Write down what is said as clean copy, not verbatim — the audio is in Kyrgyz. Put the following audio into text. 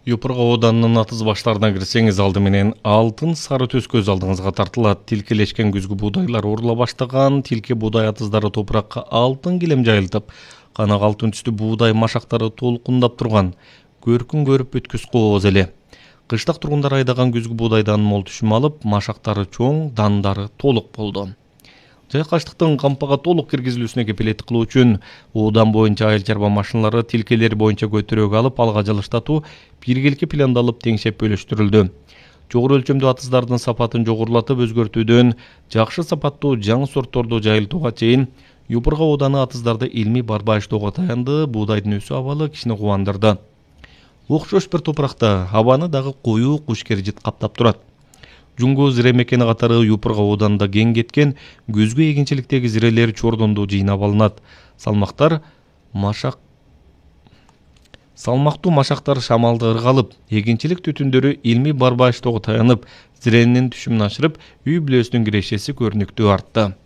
Юпурга оданынын атыз баштарына кирсеңиз алды менен алтын сары төс көз алдыңызга тартылат. Тилкелешкен күзгү буудайлар орула баштаган, тилке буудай атыздары топуракка алтын килем жайылтып, канак алтын түстүү буудай машактары толкундап турган. Көркүн көрүп өткүз кооз эле. Кыштак тургундар айдаган күзгү буудайдан мол түшүм алып, машактары чоң, дандары толук болду. Жайкаштыктын кампага толук киргизилүүсүнө кепилеттик кылуу үчүн оодан боюнча айыл чарба машиналары тилкелер боюнча көтөрөк алып, алга жылыштатуу биргеликке пландалып теңшеп бөлүштүрүлдү. Жогору өлчөмдүү атыздардын сапатын жогорулатып өзгөртүүдөн жакшы сапаттуу жаңы сортторду жайылтууга чейин Юпурга ооданы атыздарды илмий барбаштоого таянды. Буудайдын өсүү абалы кишини кубандырды. Окшош бир топуракта абаны дагы коюу куш кержит каптап турат. Жуңго зире мекени катары Юпурга ооданында кең кеткен күзгү эгинчиликтеги зирелер чордондо жыйнап алынат. Салмактуу машактар шамалды ыргалып, эгинчилик түтүндөрү илмий барбаштоого таянып, зиренин түшүмүн ашырып, үй бүлөсүнүн кирешеси көрүнүктүү артты.